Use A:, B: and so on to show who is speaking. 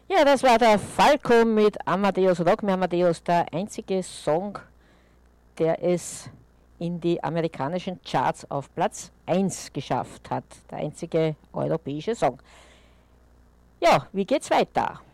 A: Ja, das war der Falco mit Amadeus Rock Me Amadeus, der einzige Song, der es in die amerikanischen Charts auf Platz 1 geschafft hat. Der einzige europäische Song. Ja, wie geht's weiter?